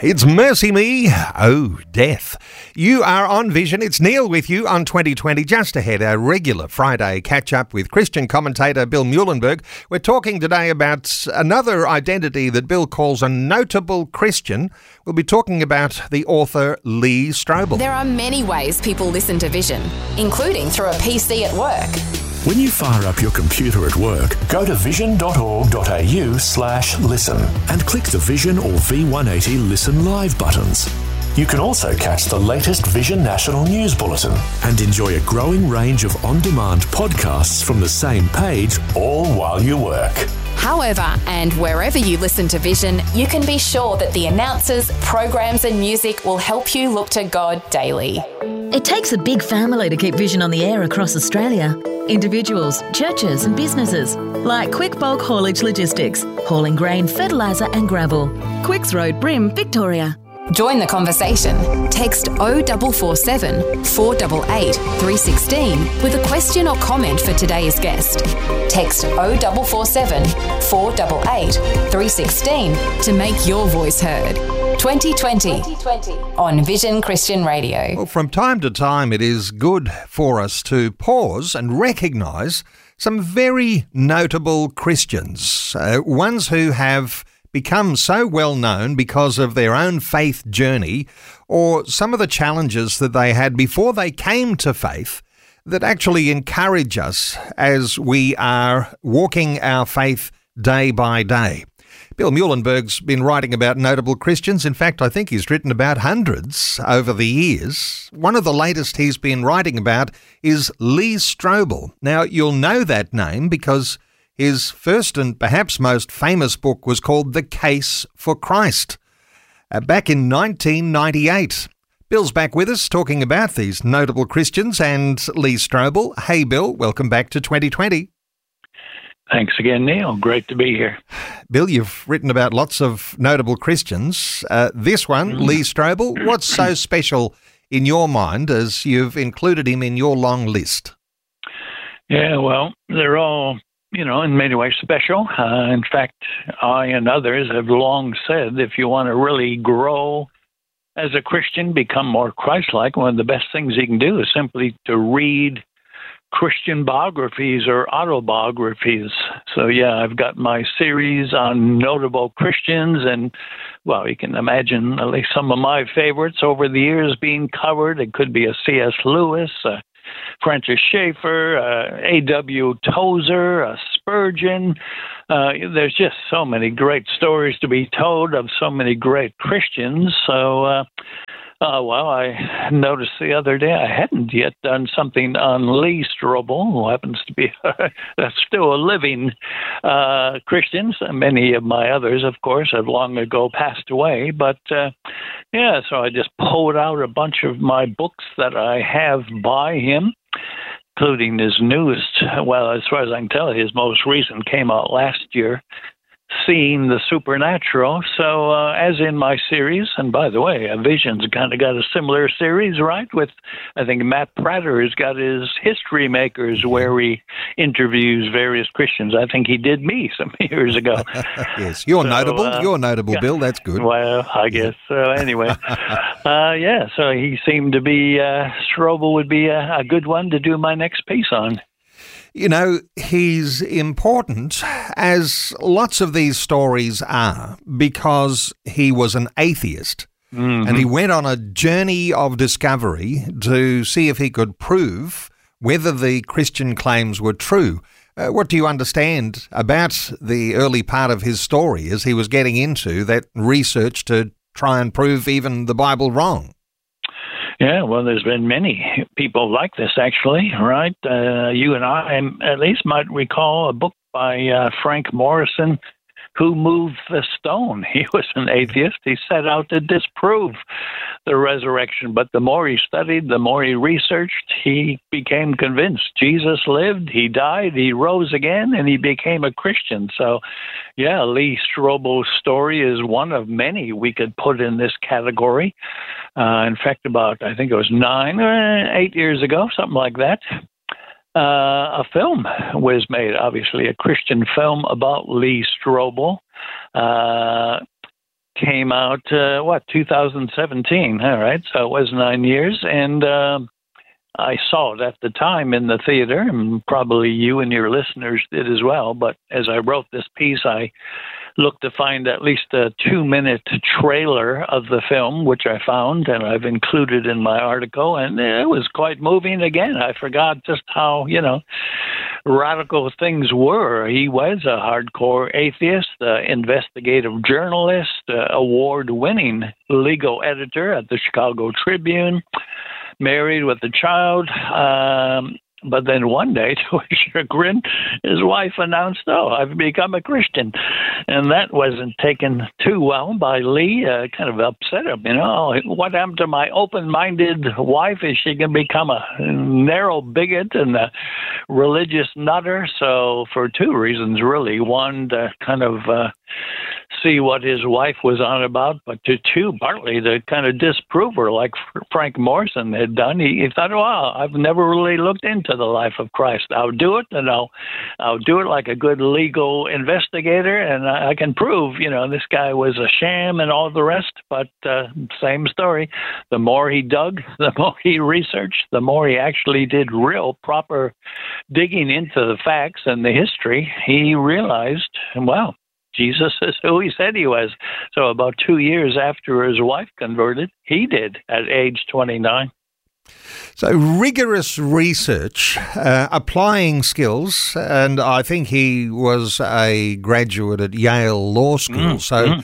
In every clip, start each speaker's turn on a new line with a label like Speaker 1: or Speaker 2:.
Speaker 1: It's Mercy Me, oh death. You are on Vision. It's Neil with you on 2020. Just ahead, our regular Friday catch-up with Christian commentator Bill Muehlenberg. We're talking today about another identity that Bill calls a notable Christian. We'll be talking about the author Lee Strobel.
Speaker 2: There are many ways people listen to Vision, including through a PC at work.
Speaker 3: When you fire up your computer at work, go to vision.org.au/listen and click the Vision or V180 Listen Live buttons. You can also catch the latest Vision National News Bulletin and enjoy a growing range of on-demand podcasts from the same page, all while you work.
Speaker 2: However, and wherever you listen to Vision, you can be sure that the announcers, programs and music will help you look to God daily.
Speaker 4: It takes a big family to keep Vision on the air across Australia. Individuals, churches and businesses like Quick Bulk Haulage Logistics, hauling grain, fertiliser and gravel. Quicks Road, Brim, Victoria.
Speaker 2: Join the conversation. Text 0447 488 316 with a question or comment for today's guest. Text 0447 488 316 to make your voice heard. 2020 on Vision Christian Radio.
Speaker 1: Well, from time to time, it is good for us to pause and recognise some very notable Christians, ones who have become so well known because of their own faith journey or some of the challenges that they had before they came to faith that actually encourage us as we are walking our faith day by day. Bill Muehlenberg's been writing about notable Christians. In fact, I think he's written about hundreds over the years. One of the latest he's been writing about is Lee Strobel. Now, you'll know that name because his first and perhaps most famous book was called The Case for Christ, back in 1998. Bill's back with us talking about these notable Christians and Lee Strobel. Hey, Bill, welcome back to 2020.
Speaker 5: Thanks again, Neil. Great to be here.
Speaker 1: Bill, you've written about lots of notable Christians. This one, Lee Strobel, what's so special in your mind as you've included him in your long list?
Speaker 5: Yeah, well, they're all, in many ways special. In fact, I and others have long said if you want to really grow as a Christian, become more Christ-like, one of the best things you can do is simply to read Christian biographies or autobiographies. So, yeah, I've got my series on notable Christians, and, well, you can imagine at least some of my favorites over the years being covered. It could be a C.S. Lewis, Francis Schaeffer, A.W. Tozer, Spurgeon. There's just so many great stories to be told of so many great Christians. So, well, I noticed the other day I hadn't yet done something on Lee Strobel, who happens to be still a living Christian. Many of my others, of course, have long ago passed away. But, yeah, so I just pulled out a bunch of my books that I have by him, including his newest, well, as far as I can tell, his most recent came out last year, Seeing the Supernatural. So as in my series, and by the way, Vision's kind of got a similar series, right? With, I think, Matt Prater has got his History Makers where he interviews various Christians. I think he did me some years ago.
Speaker 1: Yes, you're notable. You're notable, Bill. That's good.
Speaker 5: Well, I guess so. Anyway, yeah, so he seemed to be, Strobel would be a good one to do my next piece on.
Speaker 1: He's important, as lots of these stories are, because he was an atheist. Mm-hmm. And he went on a journey of discovery to see if he could prove whether the Christian claims were true. What do you understand about the early part of his story as he was getting into that research to try and prove even the Bible wrong?
Speaker 5: Yeah, well, there's been many people like this, actually, right? You and I, at least, might recall a book by Frank Morrison, Who Moved the Stone. He was an atheist. He set out to disprove the resurrection. But the more he studied, the more he researched, he became convinced Jesus lived, he died, he rose again, and he became a Christian. So, yeah, Lee Strobel's story is one of many we could put in this category. In fact, I think it was 8 years ago, something like that, a film was made, obviously a Christian film about Lee Strobel. came out, 2017. All right, so it was 9 years, and I saw it at the time in the theater, and probably you and your listeners did as well. But as I wrote this piece, I looked to find at least a 2-minute trailer of the film, which I found, and I've included in my article, and it was quite moving. Again, I forgot just how, radical things were. He was a hardcore atheist, investigative journalist, award-winning legal editor at the Chicago Tribune, married with a child. But then one day, to his chagrin, his wife announced, I've become a Christian. And that wasn't taken too well by Lee. Kind of upset him, what happened to my open-minded wife? Is she going to become a narrow bigot and a religious nutter? So for two reasons, really. One, to kind of see what his wife was on about, but two, partly to kind of disprove her, like Frank Morrison had done. He thought, I've never really looked into the life of Christ. I'll do it, and I'll do it like a good legal investigator, and I can prove, this guy was a sham and all the rest. But same story. The more he dug, the more he researched, the more he actually did real proper digging into the facts and the history, he realized, wow, Jesus is who he said he was. So about 2 years after his wife converted, he did at age 29.
Speaker 1: So rigorous research, applying skills, and I think he was a graduate at Yale Law School.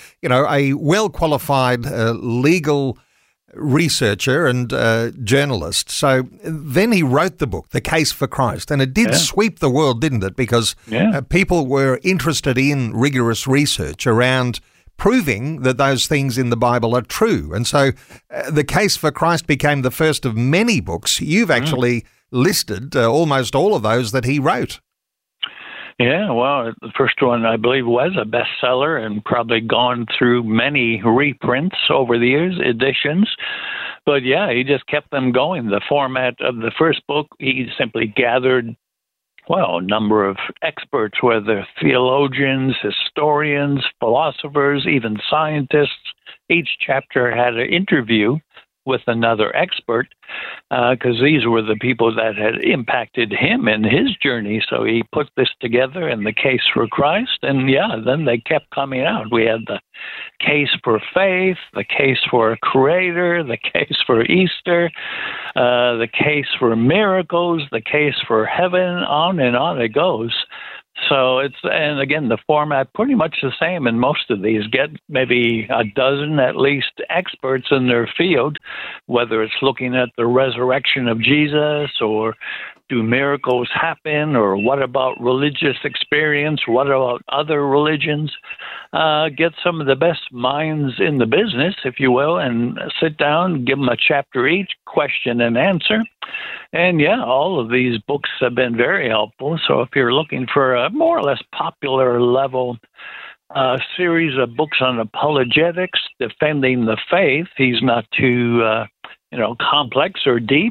Speaker 1: A well-qualified legal researcher and journalist. So then he wrote the book, The Case for Christ, and it did sweep the world, didn't it? Because people were interested in rigorous research around proving that those things in the Bible are true. And so The Case for Christ became the first of many books. You've actually listed almost all of those that he wrote.
Speaker 5: Yeah, well, the first one, I believe, was a bestseller and probably gone through many reprints over the years, editions. But yeah, he just kept them going. The format of the first book, he simply gathered, a number of experts, whether theologians, historians, philosophers, even scientists. Each chapter had an interview with another expert, because these were the people that had impacted him in his journey. So he put this together in The Case for Christ, and then they kept coming out. We had the case for faith, the case for a creator, the case for Easter, the case for miracles, the case for heaven, on and on it goes. So and again, the format pretty much the same in most of these. Get maybe a dozen at least experts in their field, whether it's looking at the resurrection of Jesus, or do miracles happen, or what about religious experience, what about other religions. Get some of the best minds in the business, if you will, and sit down, give them a chapter each, question and answer. And all of these books have been very helpful. So if you're looking for a more or less popular level series of books on apologetics, defending the faith, he's not too complex or deep.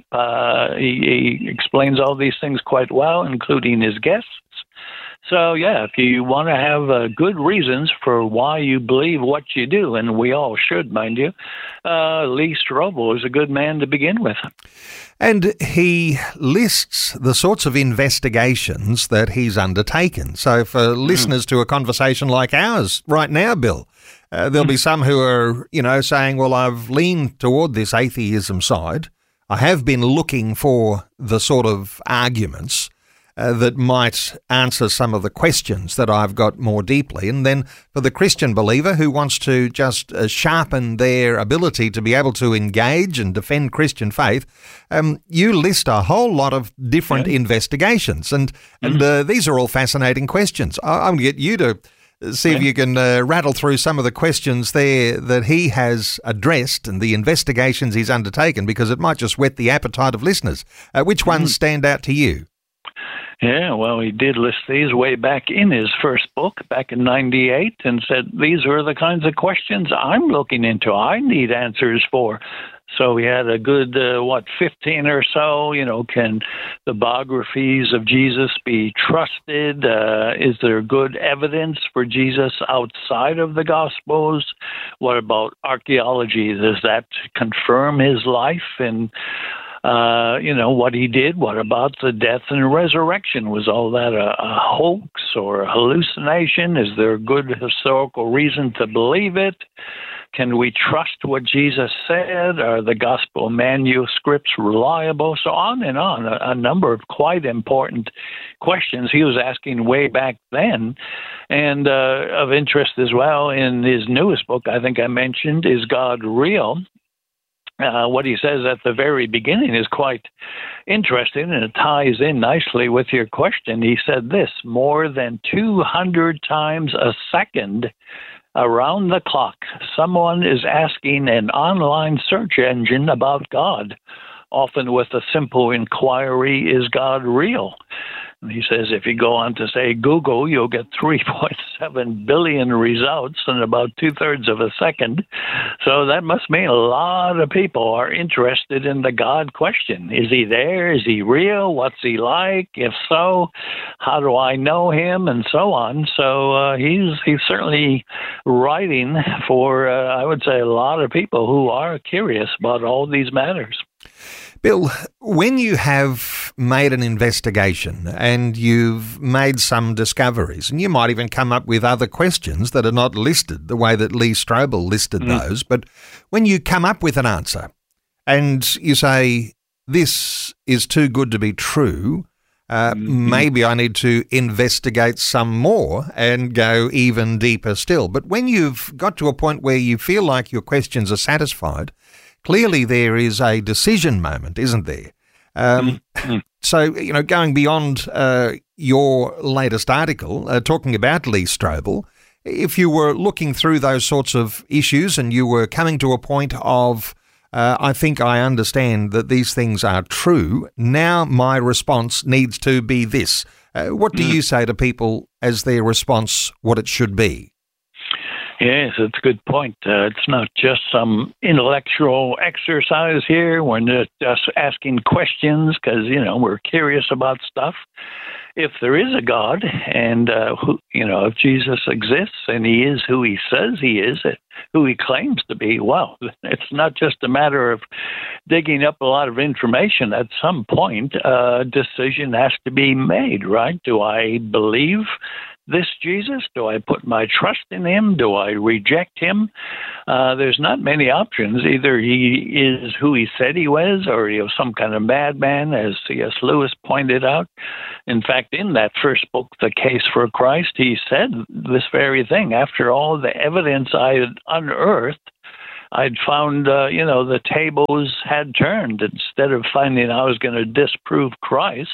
Speaker 5: He explains all these things quite well, including his guests. So, if you want to have good reasons for why you believe what you do, and we all should, mind you, Lee Strobel is a good man to begin with.
Speaker 1: And he lists the sorts of investigations that he's undertaken. So for listeners to a conversation like ours right now, Bill, there'll be some who are, saying, well, I've leaned toward this atheism side. I have been looking for the sort of arguments that might answer some of the questions that I've got more deeply. And then for the Christian believer who wants to just sharpen their ability to be able to engage and defend Christian faith, you list a whole lot of different investigations. And these are all fascinating questions. I'm going to get you to see if you can rattle through some of the questions there that he has addressed and the investigations he's undertaken, because it might just whet the appetite of listeners. Which ones stand out to you?
Speaker 5: Yeah, well, he did list these way back in his first book, back in 98, and said, these are the kinds of questions I'm looking into, I need answers for. So we had a good, 15 or so, can the biographies of Jesus be trusted? Is there good evidence for Jesus outside of the Gospels? What about archaeology? Does that confirm his life and what he did? What about the death and resurrection? Was all that a hoax or a hallucination? Is there a good historical reason to believe it? Can we trust what Jesus said? Are the gospel manuscripts reliable? So on and on, a number of quite important questions he was asking way back then. And of interest as well in his newest book, I think I mentioned, Is God Real? What he says at the very beginning is quite interesting, and it ties in nicely with your question. He said this: more than 200 times a second around the clock, someone is asking an online search engine about God, often with a simple inquiry, is God real? And he says if you go on to, say, Google, you'll get 3.7 billion results in about 2/3 of a second. So that must mean a lot of people are interested in the God question. Is he there? Is he real? What's he like? If so, how do I know him? And so on. So he's certainly writing for, I would say, a lot of people who are curious about all these matters.
Speaker 1: Bill, when you have made an investigation and you've made some discoveries, and you might even come up with other questions that are not listed the way that Lee Strobel listed those, but when you come up with an answer and you say, this is too good to be true, maybe I need to investigate some more and go even deeper still. But when you've got to a point where you feel like your questions are satisfied, clearly there is a decision moment, isn't there? So, going beyond your latest article, talking about Lee Strobel, if you were looking through those sorts of issues and you were coming to a point of, I think I understand that these things are true, now my response needs to be this. What do you say to people as their response, what it should be?
Speaker 5: Yes, it's a good point. It's not just some intellectual exercise here. We're not just asking questions because, we're curious about stuff. If there is a God and, if Jesus exists and he is who he says he is, who he claims to be, well, it's not just a matter of digging up a lot of information. At some point, a decision has to be made, right? Do I believe this Jesus? Do I put my trust in him? Do I reject him? There's not many options. Either he is who he said he was, or he was some kind of madman, as C.S. Lewis pointed out. In fact, in that first book, The Case for Christ, he said this very thing. After all the evidence I had unearthed, I'd found, the tables had turned. Instead of finding I was going to disprove Christ,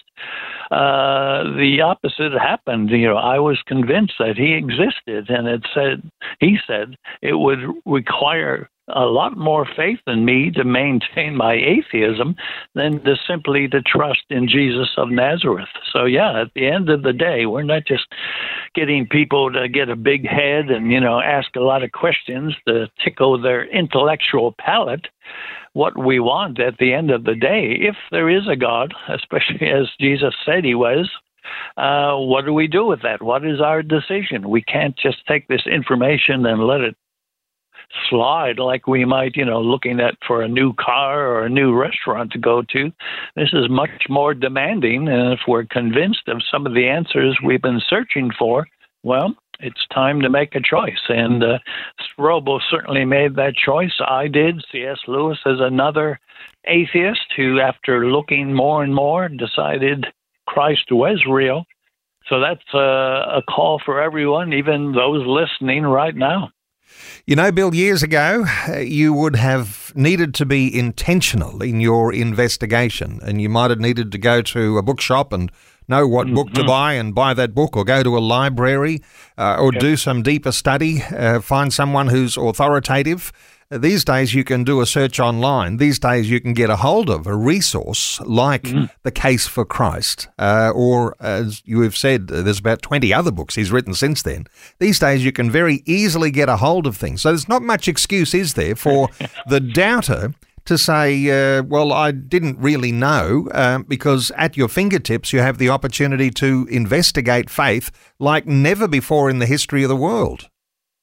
Speaker 5: the opposite happened. I was convinced that he existed, and he said it would require a lot more faith in me to maintain my atheism than to simply to trust in Jesus of Nazareth. So, at the end of the day, we're not just getting people to get a big head and, ask a lot of questions to tickle their intellectual palate. What we want at the end of the day, if there is a God, especially as Jesus said he was, what do we do with that? What is our decision? We can't just take this information and let it slide like we might, looking at for a new car or a new restaurant to go to. This is much more demanding, and if we're convinced of some of the answers we've been searching for, well, it's time to make a choice. And Strobel certainly made that choice. I did. C.S. Lewis is another atheist who, after looking more and more, decided Christ was real. So that's a call for everyone, even those listening right now.
Speaker 1: Bill, years ago, you would have needed to be intentional in your investigation, and you might have needed to go to a bookshop and know what book to buy and buy that book, or go to a library or do some deeper study, find someone who's authoritative. These days you can do a search online. These days you can get a hold of a resource like The Case for Christ, or as you have said, there's about 20 other books he's written since then. These days you can very easily get a hold of things. So there's not much excuse, is there, for the doubter to say, well, I didn't really know, because at your fingertips you have the opportunity to investigate faith like never before in the history of the world.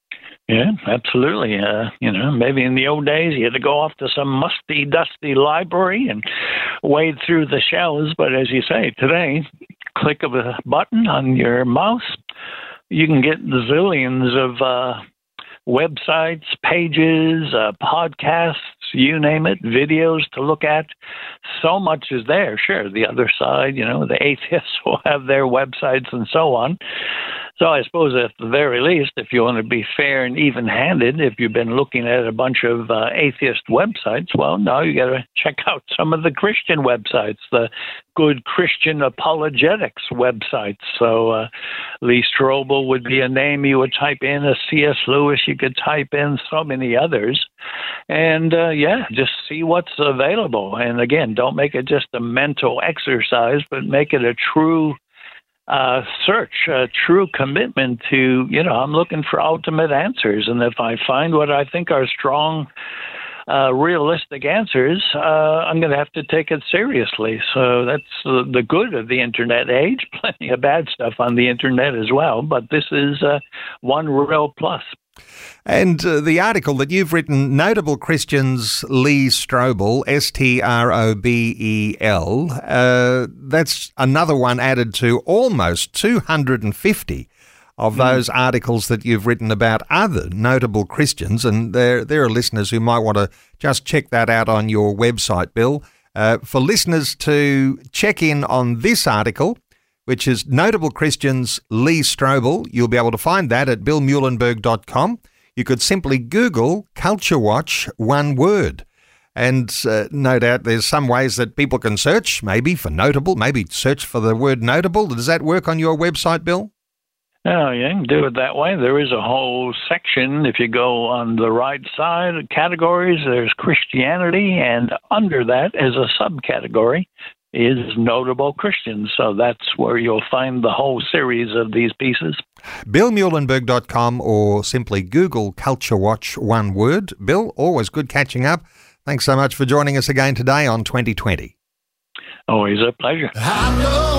Speaker 5: Yeah, absolutely. Maybe in the old days you had to go off to some musty, dusty library and wade through the shelves. But as you say, today, click of a button on your mouse, you can get zillions of websites, pages, podcasts, you name it, videos to look at. So much is there. Sure, the other side, the atheists will have their websites and so on. So I suppose at the very least, if you want to be fair and even-handed, if you've been looking at a bunch of atheist websites, well, now you got to check out some of the Christian websites, the good Christian apologetics websites. So Lee Strobel would be a name you would type in, a C.S. Lewis you could type in, so many others. And just see what's available. And again, don't make it just a mental exercise, but make it a true search, a true commitment to, I'm looking for ultimate answers. And if I find what I think are strong, realistic answers, I'm going to have to take it seriously. So that's the good of the internet age. Plenty of bad stuff on the internet as well, but this is one real plus.
Speaker 1: And the article that you've written, Notable Christians, Lee Strobel, Strobel, that's another one added to almost 250 of those articles that you've written about other notable Christians. And there are listeners who might want to just check that out on your website, Bill. For listeners to check in on this article, which is Notable Christians, Lee Strobel. You'll be able to find that at billmuhlenberg.com. You could simply Google Culture Watch, one word. And no doubt there's some ways that people can search, maybe for notable, maybe search for the word notable. Does that work on your website, Bill?
Speaker 5: Oh, yeah, you can do it that way. There is a whole section. If you go on the right side of categories, there's Christianity, and under that is a subcategory is Notable Christians. So that's where you'll find the whole series of these pieces.
Speaker 1: BillMuhlenberg.com or simply Google Culture Watch, one word. Bill, always good catching up. Thanks so much for joining us again today on 2020.
Speaker 5: Always a pleasure.